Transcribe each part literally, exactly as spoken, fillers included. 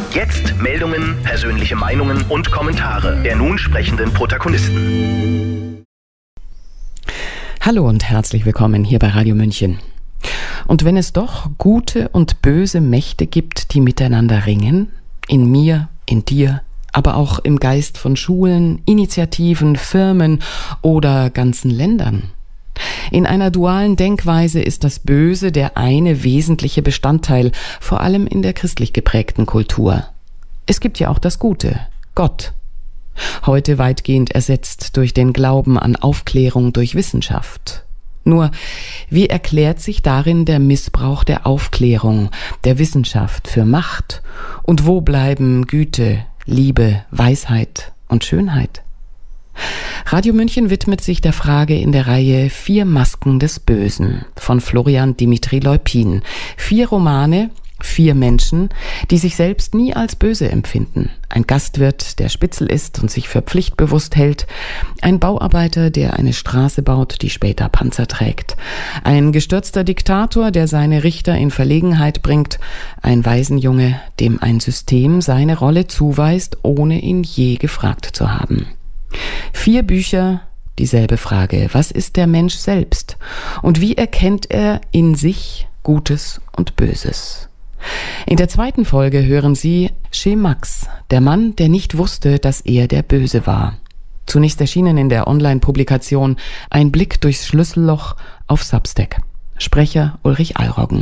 Jetzt Meldungen, persönliche Meinungen und Kommentare der nun sprechenden Protagonisten. Hallo und herzlich willkommen hier bei Radio München. Und wenn es doch gute und böse Mächte gibt, die miteinander ringen, in mir, in dir, aber auch im Geist von Schulen, Initiativen, Firmen oder ganzen Ländern. In einer dualen Denkweise ist das Böse der eine wesentliche Bestandteil, vor allem in der christlich geprägten Kultur. Es gibt ja auch das Gute, Gott. Heute weitgehend ersetzt durch den Glauben an Aufklärung durch Wissenschaft. Nur, wie erklärt sich darin der Missbrauch der Aufklärung, der Wissenschaft für Macht? Und wo bleiben Güte, Liebe, Weisheit und Schönheit? Radio München widmet sich der Frage in der Reihe Vier Masken des Bösen von Florian Dimitri Leupin. Vier Romane, vier Menschen, die sich selbst nie als böse empfinden. Ein Gastwirt, der Spitzel ist und sich für pflichtbewusst hält. Ein Bauarbeiter, der eine Straße baut, die später Panzer trägt. Ein gestürzter Diktator, der seine Richter in Verlegenheit bringt. Ein Waisenjunge, dem ein System seine Rolle zuweist, ohne ihn je gefragt zu haben. Vier Bücher, dieselbe Frage. Was ist der Mensch selbst? Und wie erkennt er in sich Gutes und Böses? In der zweiten Folge hören Sie Che Max, der Mann, der nicht wusste, dass er der Böse war. Zunächst erschienen in der Online-Publikation Ein Blick durchs Schlüsselloch auf Substack. Sprecher Ulrich Alroggen.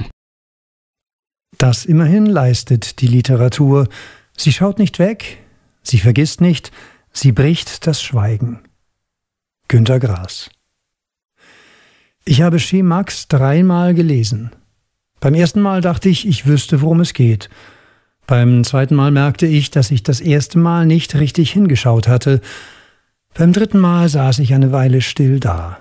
Das immerhin leistet die Literatur. Sie schaut nicht weg, sie vergisst nicht, sie bricht das Schweigen. Günter Grass. Ich habe Che Max dreimal gelesen. Beim ersten Mal dachte ich, ich wüsste, worum es geht. Beim zweiten Mal merkte ich, dass ich das erste Mal nicht richtig hingeschaut hatte. Beim dritten Mal saß ich eine Weile still da.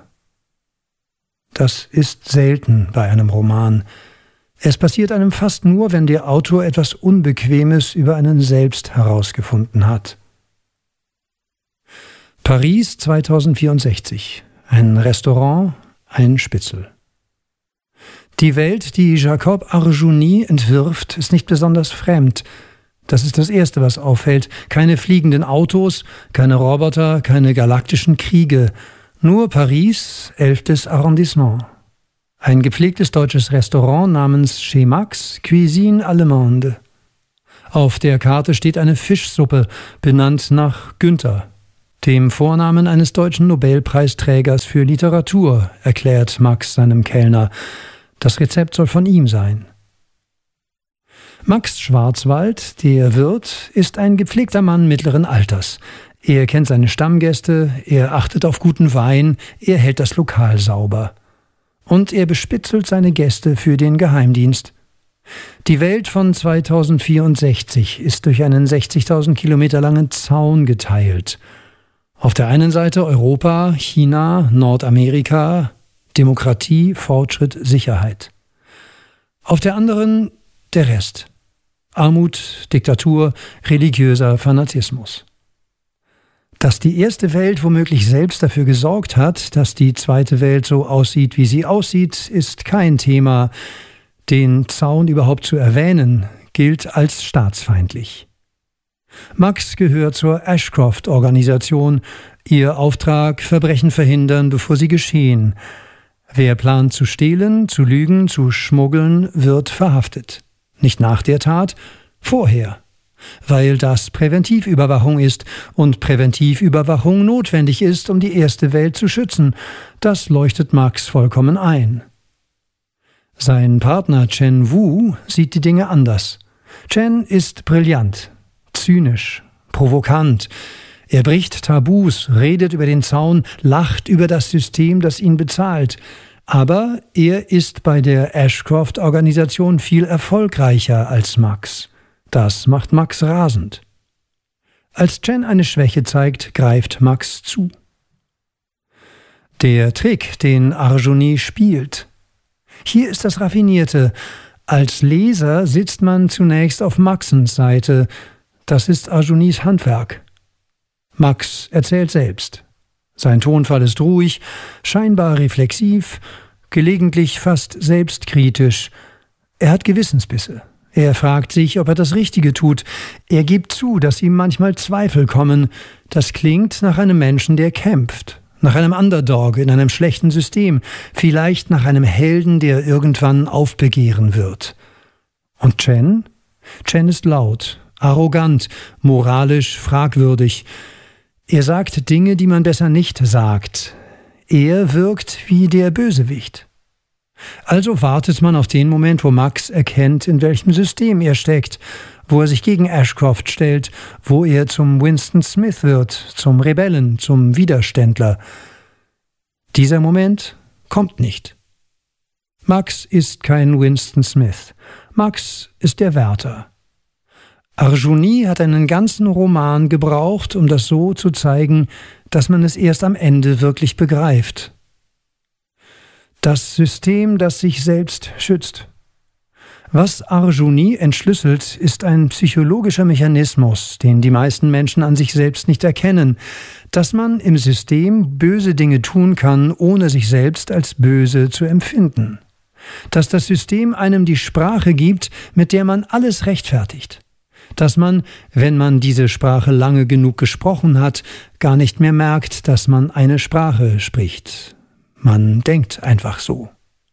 Das ist selten bei einem Roman. Es passiert einem fast nur, wenn der Autor etwas Unbequemes über einen selbst herausgefunden hat. Paris zweitausendvierundsechzig. Ein Restaurant, ein Spitzel. Die Welt, die Jacob Arjuni entwirft, ist nicht besonders fremd. Das ist das Erste, was auffällt. Keine fliegenden Autos, keine Roboter, keine galaktischen Kriege. Nur Paris, elftes Arrondissement. Ein gepflegtes deutsches Restaurant namens Che Max, Cuisine Allemande. Auf der Karte steht eine Fischsuppe, benannt nach Günther, dem Vornamen eines deutschen Nobelpreisträgers für Literatur, erklärt Max seinem Kellner. Das Rezept soll von ihm sein. Max Schwarzwald, der Wirt, ist ein gepflegter Mann mittleren Alters. Er kennt seine Stammgäste, er achtet auf guten Wein, er hält das Lokal sauber. Und er bespitzelt seine Gäste für den Geheimdienst. Die Welt von zweitausendvierundsechzig ist durch einen sechzigtausend Kilometer langen Zaun geteilt. Auf der einen Seite Europa, China, Nordamerika, Demokratie, Fortschritt, Sicherheit. Auf der anderen der Rest. Armut, Diktatur, religiöser Fanatismus. Dass die erste Welt womöglich selbst dafür gesorgt hat, dass die zweite Welt so aussieht, wie sie aussieht, ist kein Thema. Den Zaun überhaupt zu erwähnen, gilt als staatsfeindlich. Max gehört zur Ashcroft-Organisation. Ihr Auftrag: Verbrechen verhindern, bevor sie geschehen. Wer plant zu stehlen, zu lügen, zu schmuggeln, wird verhaftet. Nicht nach der Tat, vorher. Weil das Präventivüberwachung ist und Präventivüberwachung notwendig ist, um die erste Welt zu schützen. Das leuchtet Max vollkommen ein. Sein Partner Chen Wu sieht die Dinge anders. Chen ist brillant, zynisch, provokant. Er bricht Tabus, redet über den Zaun, lacht über das System, das ihn bezahlt. Aber er ist bei der Ashcroft-Organisation viel erfolgreicher als Max. Das macht Max rasend. Als Chen eine Schwäche zeigt, greift Max zu. Der Trick, den Arjuni spielt. Hier ist das Raffinierte. Als Leser sitzt man zunächst auf Maxens Seite. Das ist Arjunis Handwerk. Max erzählt selbst. Sein Tonfall ist ruhig, scheinbar reflexiv, gelegentlich fast selbstkritisch. Er hat Gewissensbisse. Er fragt sich, ob er das Richtige tut. Er gibt zu, dass ihm manchmal Zweifel kommen. Das klingt nach einem Menschen, der kämpft. Nach einem Underdog in einem schlechten System. Vielleicht nach einem Helden, der irgendwann aufbegehren wird. Und Chen? Chen ist laut, arrogant, moralisch fragwürdig. Er sagt Dinge, die man besser nicht sagt. Er wirkt wie der Bösewicht. Also wartet man auf den Moment, wo Max erkennt, in welchem System er steckt, wo er sich gegen Ashcroft stellt, wo er zum Winston Smith wird, zum Rebellen, zum Widerständler. Dieser Moment kommt nicht. Max ist kein Winston Smith. Max ist der Wärter. Arjuni hat einen ganzen Roman gebraucht, um das so zu zeigen, dass man es erst am Ende wirklich begreift. Das System, das sich selbst schützt. Was Arjuni entschlüsselt, ist ein psychologischer Mechanismus, den die meisten Menschen an sich selbst nicht erkennen, dass man im System böse Dinge tun kann, ohne sich selbst als böse zu empfinden. Dass das System einem die Sprache gibt, mit der man alles rechtfertigt. Dass man, wenn man diese Sprache lange genug gesprochen hat, gar nicht mehr merkt, dass man eine Sprache spricht. Man denkt einfach so.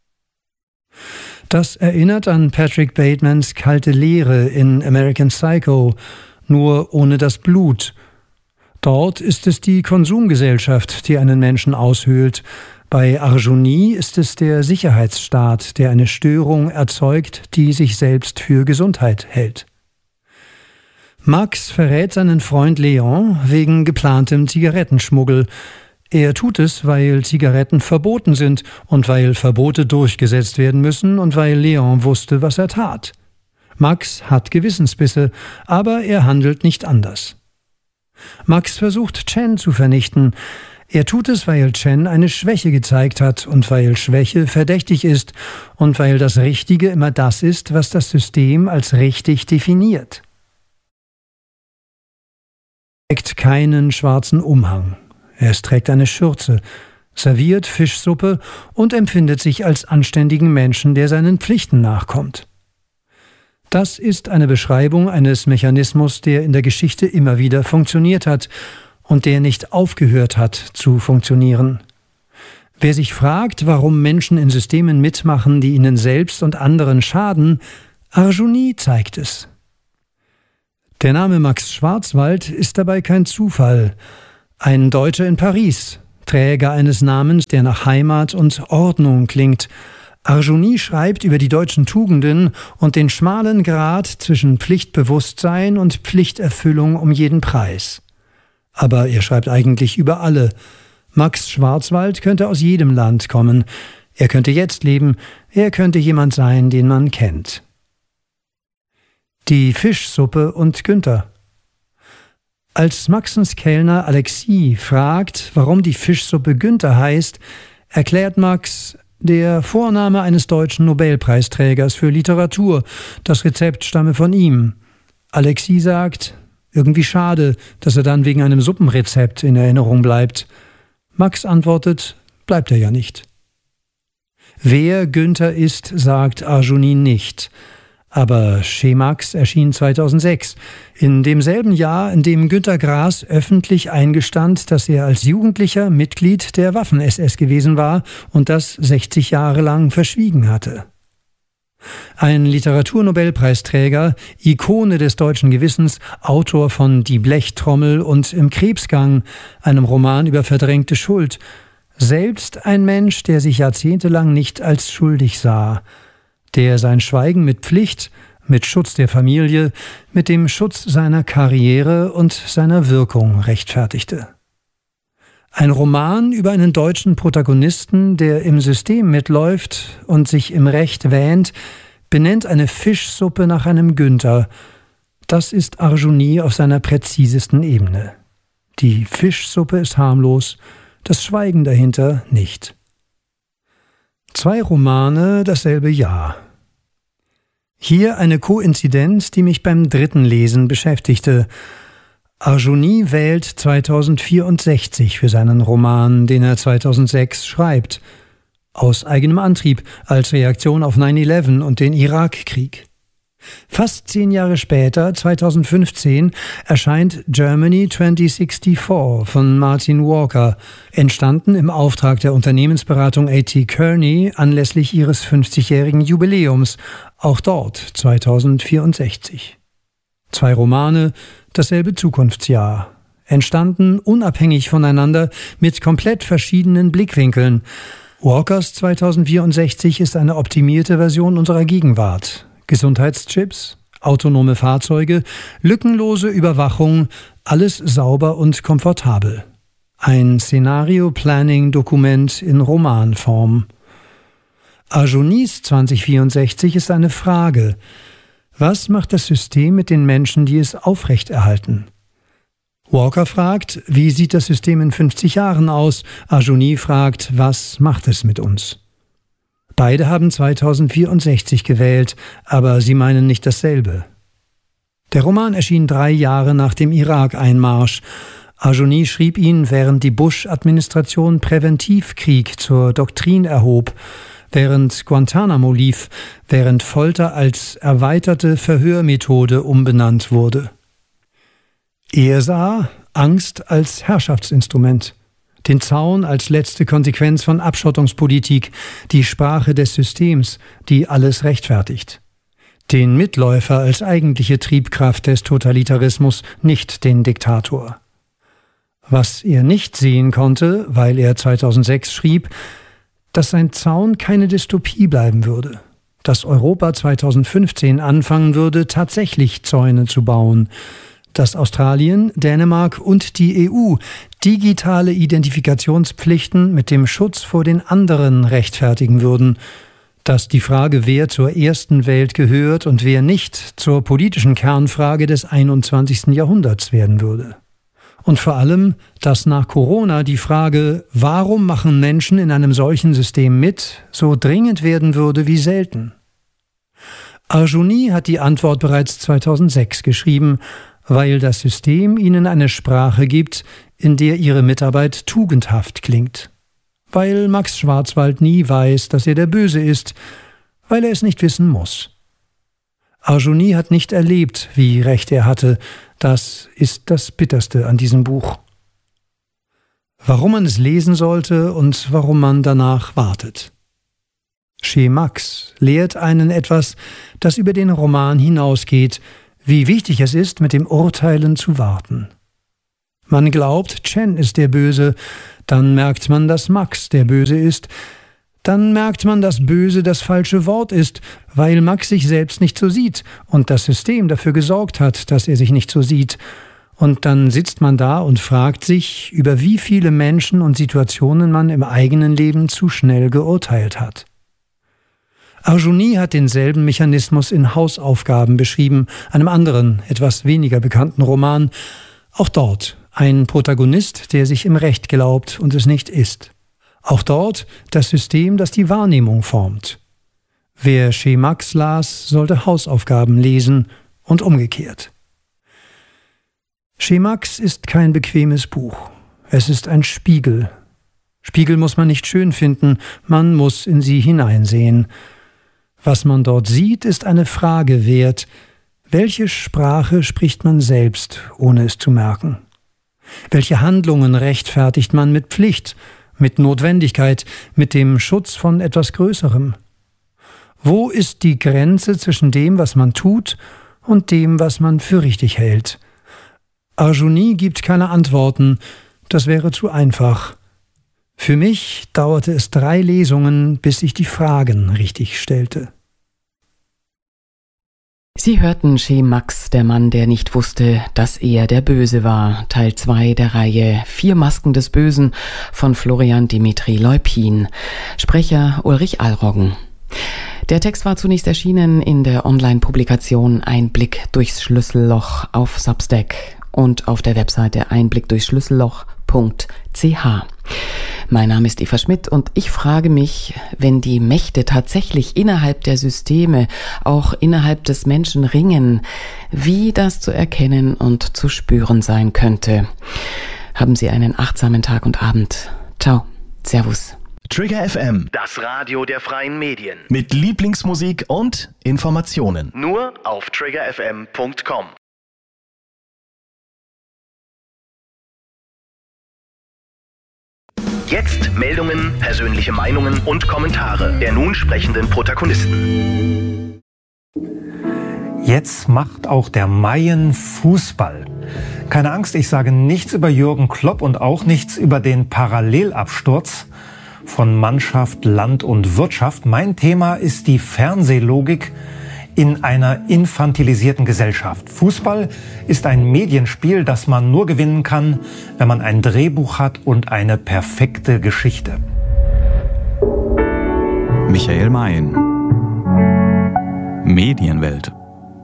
Das erinnert an Patrick Batemans kalte Leere in American Psycho, nur ohne das Blut. Dort ist es die Konsumgesellschaft, die einen Menschen aushöhlt. Bei Arjuni ist es der Sicherheitsstaat, der eine Störung erzeugt, die sich selbst für Gesundheit hält. Max verrät seinen Freund Leon wegen geplantem Zigarettenschmuggel. Er tut es, weil Zigaretten verboten sind und weil Verbote durchgesetzt werden müssen und weil Leon wusste, was er tat. Max hat Gewissensbisse, aber er handelt nicht anders. Max versucht, Chen zu vernichten. Er tut es, weil Chen eine Schwäche gezeigt hat und weil Schwäche verdächtig ist und weil das Richtige immer das ist, was das System als richtig definiert. Er trägt keinen schwarzen Umhang. Er trägt eine Schürze, serviert Fischsuppe und empfindet sich als anständigen Menschen, der seinen Pflichten nachkommt. Das ist eine Beschreibung eines Mechanismus, der in der Geschichte immer wieder funktioniert hat und der nicht aufgehört hat zu funktionieren. Wer sich fragt, warum Menschen in Systemen mitmachen, die ihnen selbst und anderen schaden, Arjuni zeigt es. Der Name Max Schwarzwald ist dabei kein Zufall. Ein Deutscher in Paris, Träger eines Namens, der nach Heimat und Ordnung klingt. Arjuni schreibt über die deutschen Tugenden und den schmalen Grat zwischen Pflichtbewusstsein und Pflichterfüllung um jeden Preis. Aber er schreibt eigentlich über alle. Max Schwarzwald könnte aus jedem Land kommen. Er könnte jetzt leben, er könnte jemand sein, den man kennt. Die Fischsuppe und Günther. Als Maxens Kellner Alexis fragt, warum die Fischsuppe Günther heißt, erklärt Max, der Vorname eines deutschen Nobelpreisträgers für Literatur. Das Rezept stamme von ihm. Alexis sagt, irgendwie schade, dass er dann wegen einem Suppenrezept in Erinnerung bleibt. Max antwortet, bleibt er ja nicht. Wer Günther ist, sagt Arjuni nicht. Aber Chez Max erschien zweitausendsechs, in demselben Jahr, in dem Günter Grass öffentlich eingestand, dass er als Jugendlicher Mitglied der Waffen-S S gewesen war und das sechzig Jahre lang verschwiegen hatte. Ein Literaturnobelpreisträger, Ikone des deutschen Gewissens, Autor von Die Blechtrommel und Im Krebsgang, einem Roman über verdrängte Schuld, selbst ein Mensch, der sich jahrzehntelang nicht als schuldig sah, der sein Schweigen mit Pflicht, mit Schutz der Familie, mit dem Schutz seiner Karriere und seiner Wirkung rechtfertigte. Ein Roman über einen deutschen Protagonisten, der im System mitläuft und sich im Recht wähnt, benennt eine Fischsuppe nach einem Günther. Das ist Arjuni auf seiner präzisesten Ebene. Die Fischsuppe ist harmlos, das Schweigen dahinter nicht. Zwei Romane dasselbe Jahr. Hier eine Koinzidenz, die mich beim dritten Lesen beschäftigte. Arjuni wählt zweitausendvierundsechzig für seinen Roman, den er zweitausendsechs schreibt. Aus eigenem Antrieb, als Reaktion auf neun elf und den Irakkrieg. Fast zehn Jahre später, zweitausendfünfzehn, erscheint Germany zweitausendsechsundvierzig von Martin Walker, entstanden im Auftrag der Unternehmensberatung A T Kearney anlässlich ihres fünfzigjährigen Jubiläums, auch dort zweitausendvierundsechzig. Zwei Romane, dasselbe Zukunftsjahr, entstanden unabhängig voneinander mit komplett verschiedenen Blickwinkeln. Walkers zweitausendvierundsechzig ist eine optimierte Version unserer Gegenwart. Gesundheitschips, autonome Fahrzeuge, lückenlose Überwachung, alles sauber und komfortabel. Ein Szenario-Planning-Dokument in Romanform. Arjonis zweitausendvierundsechzig ist eine Frage. Was macht das System mit den Menschen, die es aufrechterhalten? Walker fragt, wie sieht das System in fünfzig Jahren aus? Arjoni fragt, was macht es mit uns? Beide haben zweitausendvierundsechzig gewählt, aber sie meinen nicht dasselbe. Der Roman erschien drei Jahre nach dem Irak-Einmarsch. Arjoni schrieb ihn, während die Bush-Administration Präventivkrieg zur Doktrin erhob, während Guantanamo lief, während Folter als erweiterte Verhörmethode umbenannt wurde. Er sah Angst als Herrschaftsinstrument, den Zaun als letzte Konsequenz von Abschottungspolitik, die Sprache des Systems, die alles rechtfertigt. Den Mitläufer als eigentliche Triebkraft des Totalitarismus, nicht den Diktator. Was er nicht sehen konnte, weil er zweitausendsechs schrieb, dass sein Zaun keine Dystopie bleiben würde, dass Europa zweitausendfünfzehn anfangen würde, tatsächlich Zäune zu bauen, dass Australien, Dänemark und die E U digitale Identifikationspflichten mit dem Schutz vor den anderen rechtfertigen würden, dass die Frage, wer zur ersten Welt gehört und wer nicht, zur politischen Kernfrage des einundzwanzigsten Jahrhunderts werden würde. Und vor allem, dass nach Corona die Frage, warum machen Menschen in einem solchen System mit, so dringend werden würde wie selten. Arjoni hat die Antwort bereits zweitausendsechs geschrieben, weil das System ihnen eine Sprache gibt, in der ihre Mitarbeit tugendhaft klingt. Weil Max Schwarzwald nie weiß, dass er der Böse ist, weil er es nicht wissen muss. Arjoni hat nicht erlebt, wie recht er hatte. Das ist das Bitterste an diesem Buch. Warum man es lesen sollte und warum man danach wartet. Chez Max lehrt einen etwas, das über den Roman hinausgeht, wie wichtig es ist, mit dem Urteilen zu warten. Man glaubt, Chen ist der Böse, dann merkt man, dass Max der Böse ist, dann merkt man, dass Böse das falsche Wort ist, weil Max sich selbst nicht so sieht und das System dafür gesorgt hat, dass er sich nicht so sieht. Und dann sitzt man da und fragt sich, über wie viele Menschen und Situationen man im eigenen Leben zu schnell geurteilt hat. Arjoni hat denselben Mechanismus in Hausaufgaben beschrieben, einem anderen, etwas weniger bekannten Roman. Auch dort ein Protagonist, der sich im Recht glaubt und es nicht ist. Auch dort das System, das die Wahrnehmung formt. Wer Chez Max las, sollte Hausaufgaben lesen und umgekehrt. Chez Max ist kein bequemes Buch. Es ist ein Spiegel. Spiegel muss man nicht schön finden, man muss in sie hineinsehen. Was man dort sieht, ist eine Frage wert. Welche Sprache spricht man selbst, ohne es zu merken? Welche Handlungen rechtfertigt man mit Pflicht, mit Notwendigkeit, mit dem Schutz von etwas Größerem? Wo ist die Grenze zwischen dem, was man tut, und dem, was man für richtig hält? Arjoni gibt keine Antworten, das wäre zu einfach. Für mich dauerte es drei Lesungen, bis ich die Fragen richtig stellte. Sie hörten Chez Max, der Mann, der nicht wusste, dass er der Böse war. Teil zwei der Reihe Vier Masken des Bösen von Florian Dimitri Leupin. Sprecher Ulrich Alroggen. Der Text war zunächst erschienen in der Online-Publikation Ein Blick durchs Schlüsselloch auf Substack und auf der Webseite einblick durchs Schlüsselloch punkt c h. Mein Name ist Eva Schmidt und ich frage mich, wenn die Mächte tatsächlich innerhalb der Systeme, auch innerhalb des Menschen ringen, wie das zu erkennen und zu spüren sein könnte. Haben Sie einen achtsamen Tag und Abend. Ciao. Servus. Trigger F M, das Radio der freien Medien. Mit Lieblingsmusik und Informationen. Nur auf trigger f m punkt com. Jetzt Meldungen, persönliche Meinungen und Kommentare der nun sprechenden Protagonisten. Jetzt macht auch der Mayen Fußball. Keine Angst, ich sage nichts über Jürgen Klopp und auch nichts über den Parallelabsturz von Mannschaft, Land und Wirtschaft. Mein Thema ist die Fernsehlogik in einer infantilisierten Gesellschaft. Fußball ist ein Medienspiel, das man nur gewinnen kann, wenn man ein Drehbuch hat und eine perfekte Geschichte. Michael Mayen, Medienwelt.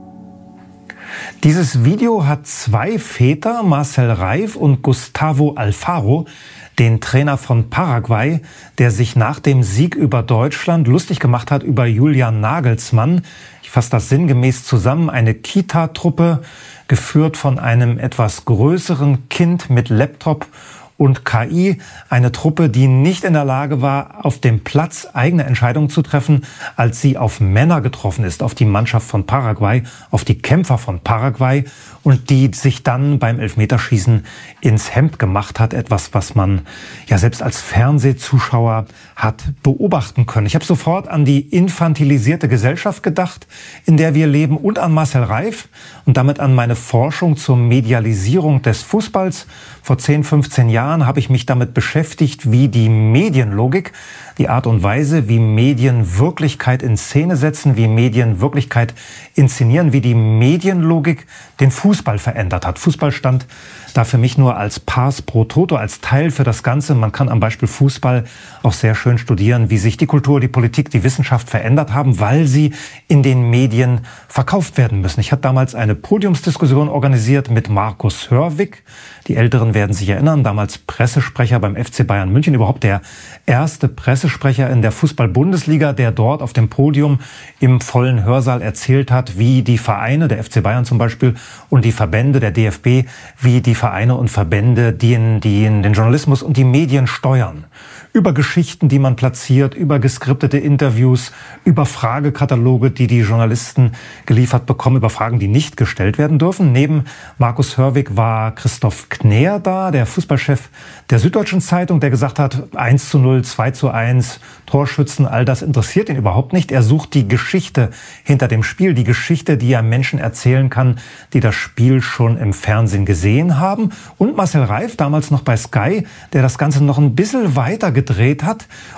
Dieses Video hat zwei Väter, Marcel Reif und Gustavo Alfaro, den Trainer von Paraguay, der sich nach dem Sieg über Deutschland lustig gemacht hat über Julian Nagelsmann. Ich fasse das sinngemäß zusammen. Eine Kita-Truppe, geführt von einem etwas größeren Kind mit Laptop und K I. Eine Truppe, die nicht in der Lage war, auf dem Platz eigene Entscheidungen zu treffen, als sie auf Männer getroffen ist, auf die Mannschaft von Paraguay, auf die Kämpfer von Paraguay, und die sich dann beim Elfmeterschießen ins Hemd gemacht hat. Etwas, was man ja selbst als Fernsehzuschauer hat beobachten können. Ich habe sofort an die infantilisierte Gesellschaft gedacht, in der wir leben, und an Marcel Reif und damit an meine Forschung zur Medialisierung des Fußballs. Vor zehn, fünfzehn Jahren habe ich mich damit beschäftigt, wie die Medienlogik, die Art und Weise, wie Medien Wirklichkeit in Szene setzen, wie Medien Wirklichkeit inszenieren, wie die Medienlogik den Fußball verändert hat. Fußball stand da für mich nur als Pars pro Toto, als Teil für das Ganze. Man kann am Beispiel Fußball auch sehr schön studieren, wie sich die Kultur, die Politik, die Wissenschaft verändert haben, weil sie in den Medien verkauft werden müssen. Ich hatte damals eine Podiumsdiskussion organisiert mit Markus Hörwig. Die Älteren werden sich erinnern, damals Pressesprecher beim F C Bayern München, überhaupt der erste Pressesprecher in der Fußball-Bundesliga, der dort auf dem Podium im vollen Hörsaal erzählt hat, wie die Vereine, der F C Bayern zum Beispiel, und die Verbände, der D F B, wie die Vereine und Verbände, die in, die in den Journalismus und die Medien steuern. Über Geschichten, die man platziert, über geskriptete Interviews, über Fragekataloge, die die Journalisten geliefert bekommen, über Fragen, die nicht gestellt werden dürfen. Neben Markus Hörwig war Christoph Kner da, der Fußballchef der Süddeutschen Zeitung, der gesagt hat, eins zu null, zwei zu eins, Torschützen, all das interessiert ihn überhaupt nicht. Er sucht die Geschichte hinter dem Spiel, die Geschichte, die er Menschen erzählen kann, die das Spiel schon im Fernsehen gesehen haben. Und Marcel Reif, damals noch bei Sky, der das Ganze noch ein bisschen weiter gedreht hat